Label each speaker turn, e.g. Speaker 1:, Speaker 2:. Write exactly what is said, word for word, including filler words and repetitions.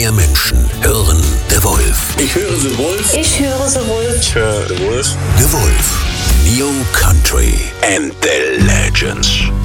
Speaker 1: mehr Menschen hören The Wolf.
Speaker 2: Ich höre The Wolf.
Speaker 3: Ich höre The Wolf.
Speaker 2: Ich höre The Wolf.
Speaker 1: The Wolf. New Country and the Legends.